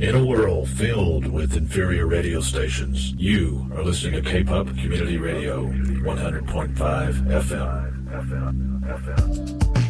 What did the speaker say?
In a world filled with inferior radio stations, you are listening to K-Pop Community Radio, 100.5 FM.